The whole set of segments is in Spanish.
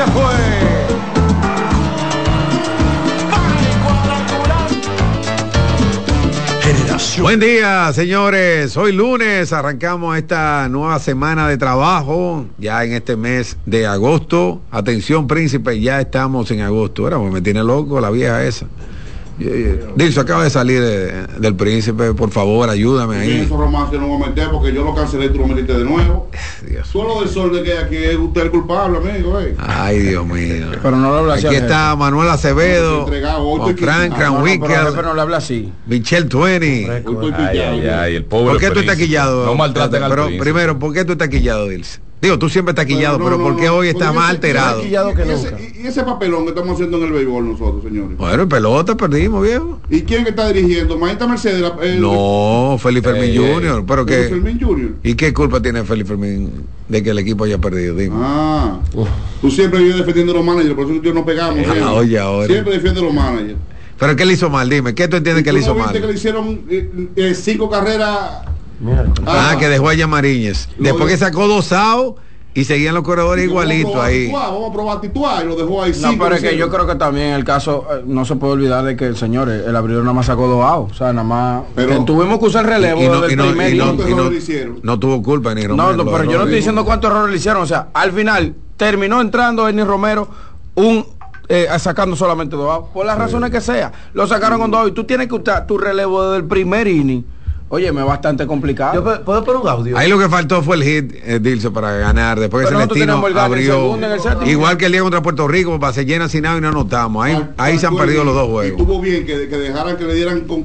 se fue. Buen día, señores. Hoy lunes arrancamos esta nueva semana de trabajo, ya en este mes de agosto. Atención, príncipe, ya estamos en agosto. Ahora me tiene loco la vieja esa. Dilso, acaba de salir del príncipe, por favor, ayúdame ahí. Esos romances no voy a meter porque yo lo cancelé y tú lo metiste de nuevo. Solo del sol de que aquí es usted el culpable, amigo. Ay, Dios mío. Pero no lo habla así. Aquí está Manuel Acevedo, Frank Wickel, pero no le habla así. Michelle Tueni. El pobre. ¿Por qué tú estás quillado? No maltraten al Pero príncipe. primero, ¿por qué tú estás quillado, Dilso? Digo, tú siempre estás quillado, pero ¿por qué hoy está más alterado? Y ese papelón que estamos haciendo en el béisbol nosotros, señores. Bueno, en pelota perdimos, viejo. ¿Y quién que está dirigiendo? ¿Maíta Mercedes? No, Félix Fermín Jr. Pero que, Fermín Jr. ¿Y qué culpa tiene Félix Fermín de que el equipo haya perdido? Dime. Tú siempre vives defendiendo a los managers, por eso yo no pegamos. Oye, ahora. Siempre defiende a los managers. ¿Pero qué le hizo mal? Dime, ¿qué tú entiendes que le hizo mal? Que le hicieron 5 carreras. Que dejó a Yamariñez. Después que sacó 2 outs y seguían los corredores igualitos ahí. Vamos a probar titular y lo dejó ahí. No, pero es que yo creo que también el caso, no se puede olvidar de que el señor, el abridor nada más sacó 2 outs. O sea, nada más. Pero tuvimos que usar el relevo no tuvo culpa ni Romero. No, pero yo no estoy diciendo cuántos errores le hicieron. O sea, al final terminó entrando Ernie Romero sacando solamente 2 outs. Por las razones que sea. Lo sacaron con 2 outs y tú tienes que usar tu relevo desde el primer inning. Oye, me es bastante complicado. ¿Yo puedo poner un audio? Ahí lo que faltó fue el hit, Dilso, para ganar. Después que Celestino abrió. Igual que el día contra Puerto Rico, para se llena sin nada y no anotamos. Ahí se han perdido los 2 juegos. Y estuvo bien que dejaran que le dieran con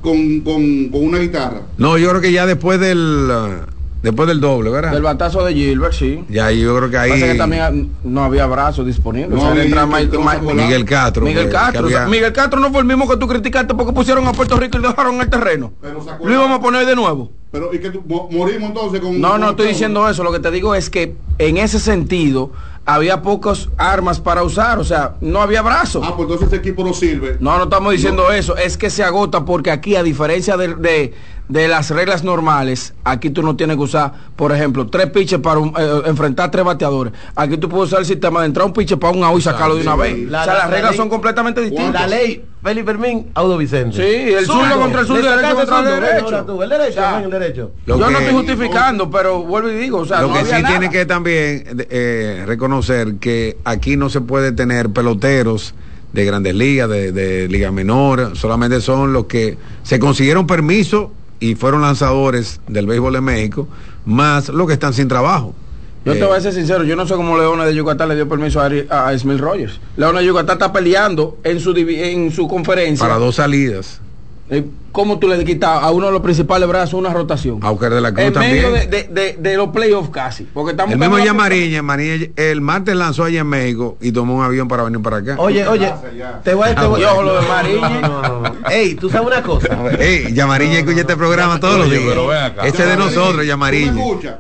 una guitarra. No, yo creo que ya después del doble, ¿verdad? Del batazo de Gilbert, sí. Ya, yo creo que ahí. Pasa que también no había brazos disponibles. Miguel Castro. Miguel Castro no fue el mismo que tú criticaste porque pusieron a Puerto Rico y dejaron el terreno. Lo íbamos a poner de nuevo. Pero y que morimos entonces con. No estoy diciendo eso. Lo que te digo es que en ese sentido había pocas armas para usar, o sea, no había brazos. Pues entonces ese equipo no sirve. No estamos diciendo eso, es que se agota porque aquí, a diferencia de las reglas normales, aquí tú no tienes que usar, por ejemplo, 3 pitches para enfrentar 3 bateadores. Aquí tú puedes usar el sistema de entrar un pitcher para un out y sacarlo de una vez. Las reglas son completamente distintas. La ley, Félix Fermín, Audo Vicente. Sí, el zurdo contra el zurdo, derecho contra el derecho. El derecho, el derecho. Yo no estoy justificando, pero vuelvo y digo, o sea, lo no que había sí nada. tiene que también reconocer que aquí no se puede tener peloteros de grandes ligas, de liga menor, solamente son los que se consiguieron permiso y fueron lanzadores del béisbol de México, más los que están sin trabajo. Yo te voy a ser sincero, yo no sé cómo Leona de Yucatán le dio permiso a Ismael Rogers. Leona de Yucatán está peleando en su conferencia para 2 salidas. ¿Cómo tú le quitas a uno de los principales brazos una rotación? A Oscar de la Cruz en también. medio de los playoffs casi. Porque estamos el mismo Yamariñez, el martes lanzó allá en México y tomó un avión para venir para acá. Oye, te voy a yo lo de Mariñez. Ey, tú sabes una cosa. Ey, Yamariñez escucha este programa todos los días. Este es de nosotros, Yamariñez.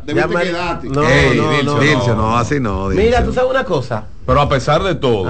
Dilso, no, así no. Mira, tú sabes una cosa. Pero a pesar de todo,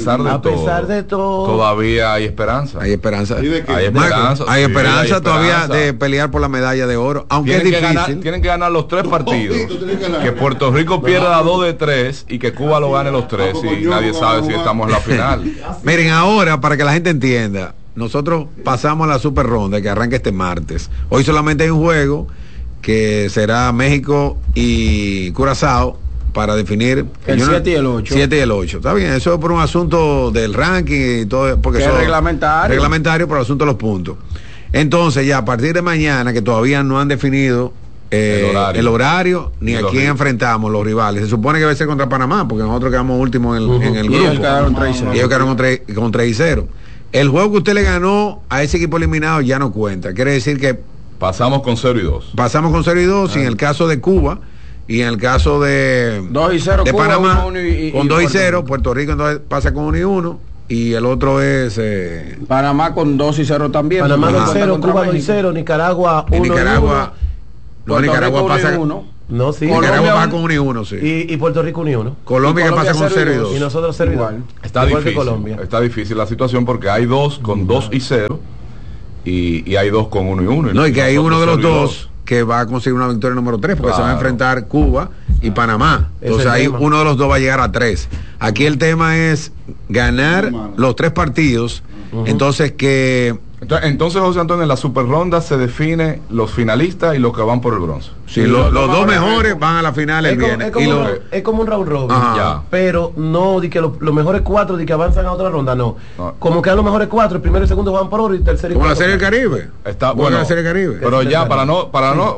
todavía hay esperanza. Hay esperanza. Hay esperanza todavía de pelear por la medalla de oro, aunque es difícil. Tienen que ganar los 3 partidos. Que Puerto Rico pierda 2 de 3 y que Cuba lo gane los 3 y nadie sabe si estamos en la final. Miren, ahora, para que la gente entienda, nosotros pasamos a la super ronda que arranca este martes. Hoy solamente hay un juego que será México y Curazao para definir el 7 y el 8. 7 y el 8. Está bien, eso es por un asunto del ranking y todo, porque eso es reglamentario por el asunto de los puntos. Entonces, ya a partir de mañana, que todavía no han definido el horario ni a quién enfrentamos los rivales. Se supone que va a ser contra Panamá, porque nosotros quedamos últimos en el grupo. Ellos quedaron 3 y 0. El juego que usted le ganó a ese equipo eliminado ya no cuenta. Quiere decir que pasamos con 0 y 2. Pasamos con 0 y 2, y en el caso de Cuba y en el caso de 2 y 0 de Cuba, Panamá, 1 y con 2 y 0, Puerto Rico entonces pasa con 1 y 1, y el otro es Panamá con 2 y 0 también. Panamá 2 y 0, Cuba 2 y 0, Nicaragua 1 y 1. Nicaragua pasa con 1. No, sí. Nicaragua va con 1 y 1, sí. Y Puerto Rico 1 y 1. Colombia que pasa con 0 y 2. Y nosotros 0 y 2. Está difícil la situación porque hay 2 con 2 y 0 y hay 2 con 1 y 1. No, y que hay uno de los dos que va a conseguir una victoria número 3, porque se va a enfrentar Cuba y Panamá. Entonces ahí uno de los dos va a llegar a 3. Aquí el tema es ganar los 3 partidos. Entonces entonces, José Antonio, en la super ronda se define los finalistas y los que van por el bronce. Sí, los dos mejores van a la final el viernes. Es como un round robin, pero no de que los mejores 4 de que avanzan a otra ronda, no. Como quedan los mejores 4, el primero y segundo van por oro y tercero y como cuarto. la Serie del Caribe. Está bueno, la Serie del Caribe. Pero ya para no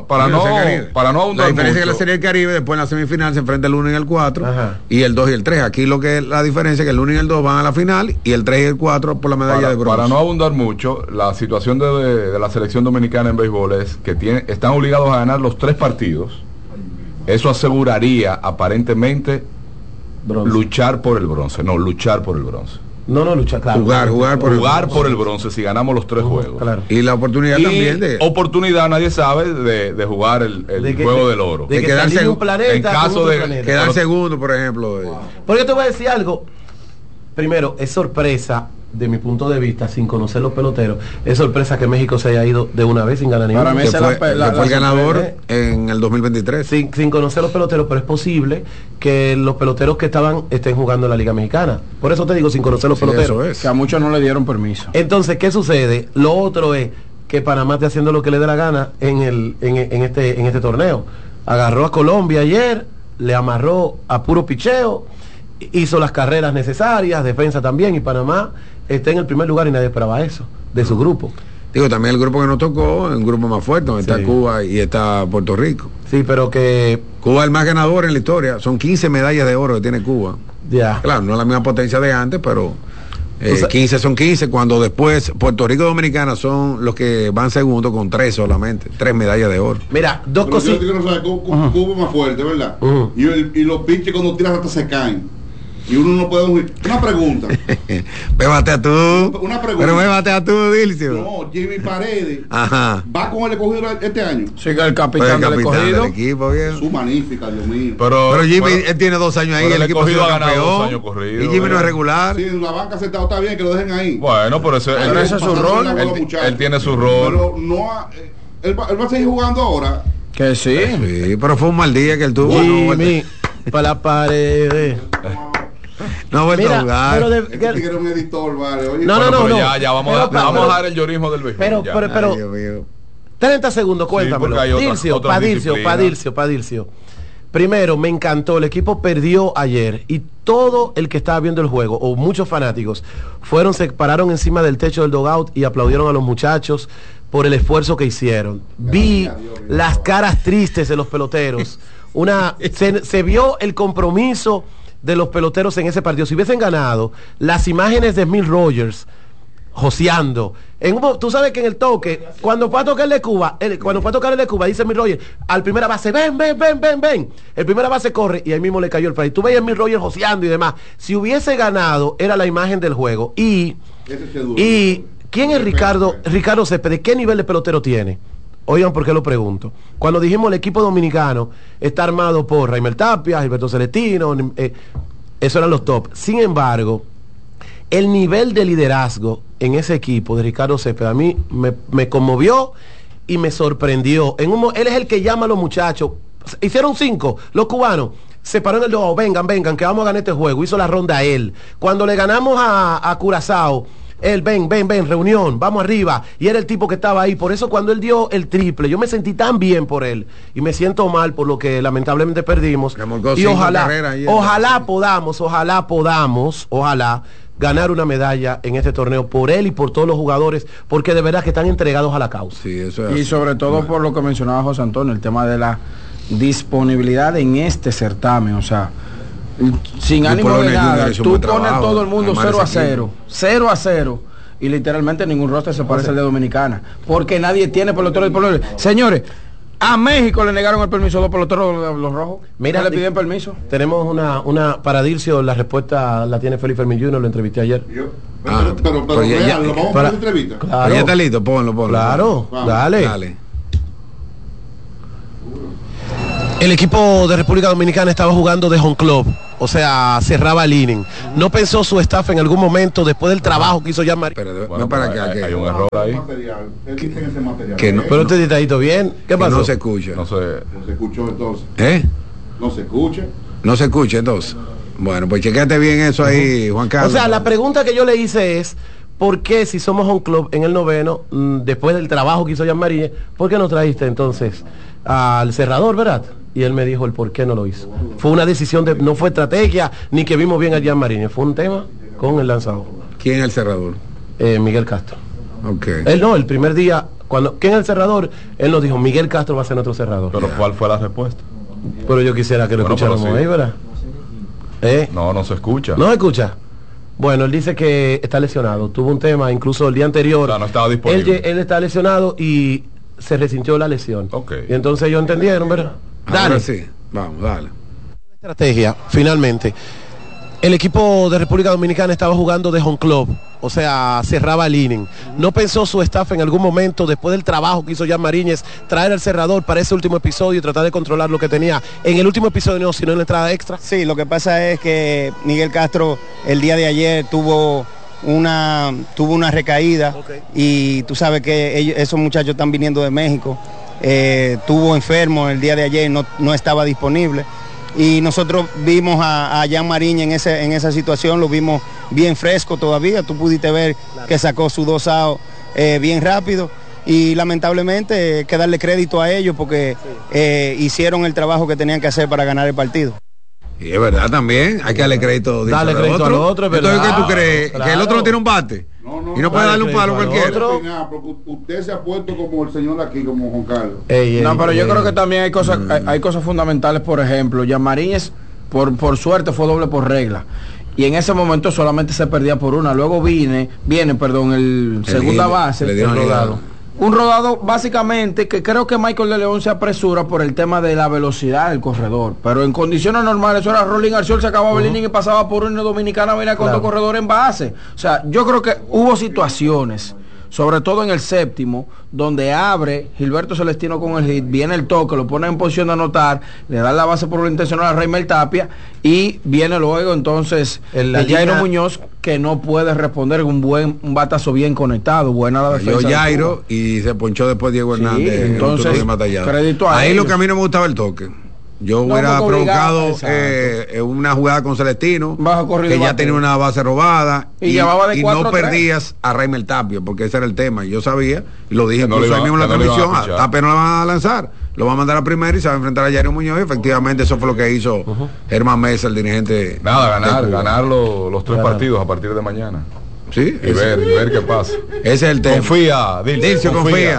ahondar la diferencia es que mucho. la Serie del Caribe después en la semifinal se enfrenta el 1 y el 4 y el 2 y el 3. Aquí lo que es la diferencia es que el 1 y el 2 van a la final y el 3 y el 4 por la medalla de bronce. Para no abundar mucho, la situación de la selección dominicana en béisbol es que están obligados a ganar los 3 partidos. Eso aseguraría aparentemente luchar por el bronce. No, luchar por el bronce. No, luchar, claro. Jugar por el bronce si ganamos los 3 juegos. Claro. Y la oportunidad también de... Oportunidad, nadie sabe, de jugar el juego del oro. De quedarse en un planeta. En caso de quedar segundo, por ejemplo. Porque te voy a decir algo. Primero, es sorpresa, de mi punto de vista, sin conocer los peloteros, es sorpresa que México se haya ido de una vez sin ganar ninguno. Para mí fue el ganador en el 2023. Sin conocer los peloteros, pero es posible que los peloteros que estén jugando en la Liga Mexicana. Por eso te digo, sin conocer los peloteros. Eso es. Que a muchos no le dieron permiso. Entonces, ¿qué sucede? Lo otro es que Panamá esté haciendo lo que le dé la gana en este torneo. Agarró a Colombia ayer, le amarró a puro picheo, hizo las carreras necesarias, defensa también, y Panamá está en el primer lugar y nadie esperaba eso de su grupo. Digo, también el grupo que nos tocó es un grupo más fuerte, donde está Cuba y está Puerto Rico. Sí, pero que... Cuba es el más ganador en la historia, son 15 medallas de oro que tiene Cuba. Ya. Claro, no es la misma potencia de antes, pero 15 son 15, cuando después Puerto Rico y Dominicana son los que van segundo con 3 solamente, 3 medallas de oro. Mira, dos cositas. Cuba es más fuerte, ¿verdad? Y los pinches cuando tiras hasta se caen. Y uno no puede huir. Una pregunta. Bébate a tú. Una pregunta. Pero bébate a tú, Dilcio. No, Jimmy Paredes. Ajá. Va con el escogido este año. Sí, que el capitán del escogido. Del equipo, bien. Su magnífica, Dios mío. Pero Jimmy, él tiene 2 años ahí. El equipo ha sido campeón. 2 años corridos. Y Jimmy no es regular. Sí, la banca sentado está bien, que lo dejen ahí. Bueno, pero ese es su rol. Él tiene su rol. Pero no él va a seguir jugando ahora. Que sí. Sí, pero fue un mal día que él tuvo. Jimmy, para la pared. No vuelto a jugar. Pero que un editor, vale. Oye, no. Ya vamos a dejar el llorismo del béisbol. Pero 30 segundos, cuéntamelo. Padilcio. Primero, me encantó, el equipo perdió ayer y todo el que estaba viendo el juego, o muchos fanáticos, se pararon encima del techo del dugout y aplaudieron a los muchachos por el esfuerzo que hicieron. Vi las caras tristes de los peloteros. Se vio el compromiso de los peloteros en ese partido. Si hubiesen ganado, las imágenes de Smith Rogers joseando. Tú sabes que en el toque, cuando fue a tocar el de Cuba, dice Smith Rogers, al primera base, ven. El primera base corre y ahí mismo le cayó el fly. Tú veías a Smith Rogers joseando y demás. Si hubiese ganado, era la imagen del juego. Y ¿quién es Ricardo Céspedes? ¿Qué nivel de pelotero tiene? Oigan, ¿por qué lo pregunto? Cuando dijimos el equipo dominicano está armado por Raimel Tapia, Gilberto Celestino, esos eran los top. Sin embargo, el nivel de liderazgo en ese equipo de Ricardo Céspedes a mí me conmovió y me sorprendió. Él es el que llama a los muchachos. Hicieron 5, los cubanos. Se paró en el dogo, vengan, que vamos a ganar este juego. Hizo la ronda a él. Cuando le ganamos a Curazao, él, ven, reunión, vamos arriba. Y era el tipo que estaba ahí. Por eso cuando él dio el triple, yo me sentí tan bien por él. Y me siento mal por lo que lamentablemente perdimos. Y ojalá podamos ganar una medalla en este torneo por él y por todos los jugadores, porque de verdad que están entregados a la causa. Sí, eso es y sobre todo por lo que mencionaba José Antonio, el tema de la disponibilidad en este certamen, o sea, sin ánimo de nada, tú pones a todo el mundo 0-0, y literalmente ningún roster se parece al de Dominicana, porque nadie tiene pelotero disponible. Señores, a México le negaron el permiso a 2 peloteros, los rojos. Mira, le piden permiso. Tenemos una para Dilcio, la respuesta la tiene Félix Fermín Jr., lo entrevisté ayer. Pero ya, ¿lo vamos a poner entrevista? Claro. Ya está listo, ponlo. Claro, dale. El equipo de República Dominicana estaba jugando de home club o sea, cerraba el inning. ¿No pensó su staff en algún momento, después del trabajo que hizo Jan Marín? Pero Bueno, no para pero acá, hay un error ahí. que no, Pero este detallito bien. ¿Qué que pasó? no se escucha. No sé. No se escuchó entonces. No se escucha. No se escucha entonces. Bueno, pues chequete bien eso ahí, Juan Carlos. O sea, la pregunta que yo le hice es, ¿por qué si somos un club en el noveno, después del trabajo que hizo Jan Marín, ¿por qué no trajiste entonces al cerrador, verdad? Y él me dijo el por qué no lo hizo. Fue una decisión, no fue estrategia, ni que vimos bien a Jan Marín, fue un tema con el lanzador. ¿Quién es el cerrador? Miguel Castro. Okay. Él no, el primer día, ¿quién es el cerrador? Él nos dijo, Miguel Castro va a ser nuestro cerrador. Pero ¿cuál fue la respuesta? Pero yo quisiera que lo escucháramos ahí, ¿verdad? No se escucha. ¿No se escucha? Bueno, él dice que está lesionado. Tuvo un tema, incluso el día anterior. O sea, no estaba disponible. Él está lesionado y se resintió la lesión. Okay. Y entonces ellos entendieron, ¿verdad? Ahora Dale. sí, vamos, dale. Estrategia, finalmente. El equipo de República Dominicana estaba jugando de home club, o sea, cerraba el inning. ¿No pensó su staff en algún momento, después del trabajo que hizo Jan Mariñez, traer al cerrador para ese último episodio y tratar de controlar lo que tenía en el último episodio, no, sino en la entrada extra? Sí, lo que pasa es que Miguel Castro el día de ayer tuvo una recaída, y tú sabes que esos muchachos están viniendo de México. Estuvo enfermo el día de ayer, no estaba disponible. Y nosotros vimos a Jan Marín en esa situación, lo vimos bien fresco todavía. Tú pudiste ver que sacó su 2 outs bien rápido, y lamentablemente hay que darle crédito a ellos porque hicieron el trabajo que tenían que hacer para ganar el partido. Y es verdad también, hay que darle crédito. Dale crédito al otro, es verdad. Entonces, ¿qué tú crees? Claro. ¿Que el otro no tiene un bate? Y no puede darle un palo a cualquiera. Porque usted se ha puesto como el señor aquí, como Juan Carlos. No, pero yo creo que también hay cosas fundamentales. Por ejemplo, Jan Marín por suerte fue doble por regla, y en ese momento solamente se perdía por una. Luego viene el segunda base, le dieron el rodado. Un rodado básicamente que creo que Michael de León se apresura por el tema de la velocidad del corredor, pero en condiciones normales eso era rolling al sol, se acababa el inning y pasaba por una Dominicana, venía con dos corredores en base. O sea, yo creo que hubo situaciones, sobre todo en el séptimo, donde abre Gilberto Celestino con el hit, viene el toque, lo pone en posición de anotar, le da la base por lo intencional a Raimel Tapia, y viene luego entonces el Jairo Muñoz, que no puede responder, un batazo bien conectado, buena la defensa. Jairo, y se ponchó después Diego Hernández. Entonces, crédito a ahí ellos. lo que a mí no me gustaba el toque. Yo hubiera provocado una jugada con Celestino, que ya tenía una base robada, y no perdías a Raimel Tapia, porque ese era el tema. Y yo sabía, y lo dije incluso ahí mismo en la transmisión, a Tapia no le van a lanzar, lo va a mandar a primera y se va a enfrentar a Jairo Muñoz. Y efectivamente eso fue lo que hizo Germán Mesa, el dirigente. Ganar los 3 partidos a partir de mañana. Sí, y ver qué pasa. Ese es el tema. Confía, Dilcio,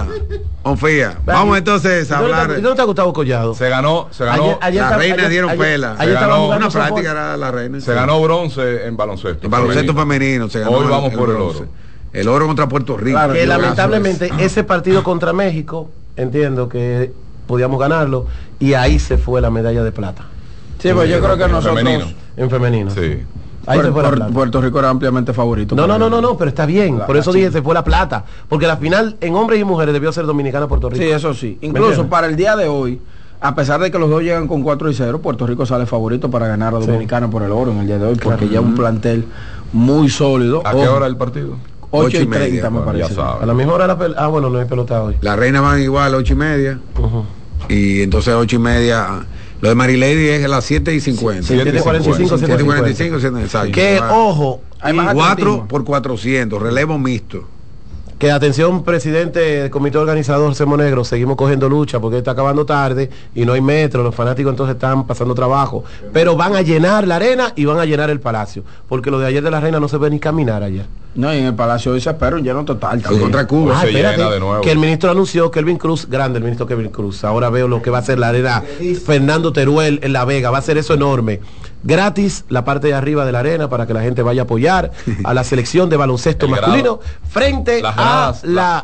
confía. Vamos entonces a hablar. ¿Y dónde te ha gustado Collado? Se ganó. La Reina dieron pela. Ayer ganó una práctica era la Reina. Se ganó bronce en baloncesto. En baloncesto femenino se ganó. Hoy vamos por el oro. El oro contra Puerto Rico. Claro, que lamentablemente ese partido contra México, entiendo que podíamos ganarlo, y ahí se fue la medalla de plata. Sí, pues yo creo que nosotros en femenino. Sí. Puerto Rico era ampliamente favorito. No, pero está bien. Por eso dije, se fue la plata. Porque la final en hombres y mujeres debió ser Dominicana-Puerto Rico. Sí, eso sí. Incluso para el día de hoy, a pesar de que los dos llegan con 4-0, Puerto Rico sale favorito para ganar a Dominicana por el oro en el día de hoy, porque ya un plantel muy sólido. ¿A qué hora el partido? 8:30 me parece. A la misma hora bueno, no hay pelota hoy. La Reina van igual 8:30. Y entonces 8:30. Lo de Marilady es a las 7:50. 7:45, 7:45, exacto. Que ojo, hay más 4 por 400, relevo mixto. Que atención, presidente del comité organizador Semo Negro, seguimos cogiendo lucha porque está acabando tarde y no hay metro, los fanáticos entonces están pasando trabajo, pero van a llenar la arena y van a llenar el Palacio, porque lo de ayer de la Reina no se ve ni caminar ayer. No, y en el Palacio hoy se espera un lleno total. Contra Cuba. Espérate, que el ministro anunció, Kelvin Cruz, grande el ministro Kelvin Cruz, ahora veo lo que va a hacer la arena Fernando Teruel en La Vega, va a ser eso enorme. Gratis la parte de arriba de la arena para que la gente vaya a apoyar a la selección de baloncesto masculino frente a la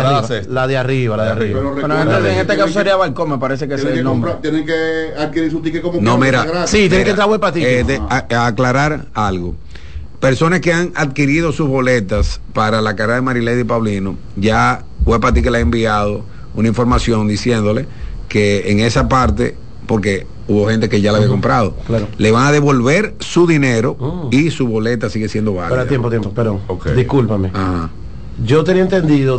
de arriba. Pero en este caso sería Balcón, me parece que es el nombre. Tienen que adquirir su ticket como no, mira, sí, tienen que entrar web para ti. Aclarar algo. Personas que han adquirido sus boletas para la carrera de Marilady Paulino, ya Huepa que le ha enviado una información diciéndole que en esa parte, porque hubo gente que ya la había comprado. Claro. Le van a devolver su dinero y su boleta sigue siendo válida. Espera, tiempo, perdón. Okay. Discúlpame. Ajá. Yo tenía entendido